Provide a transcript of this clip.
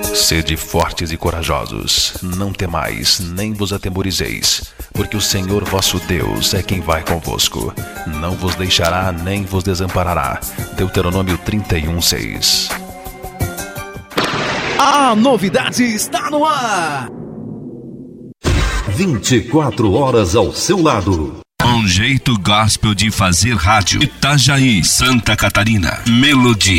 Sede fortes e corajosos, não temais, nem vos atemorizeis, porque o Senhor vosso Deus é quem vai convosco. Não vos deixará, nem vos desamparará. Deuteronômio 31:6. A novidade está no ar. 24 horas ao seu lado. Um jeito gospel de fazer rádio. Itajaí, Santa Catarina. Melody.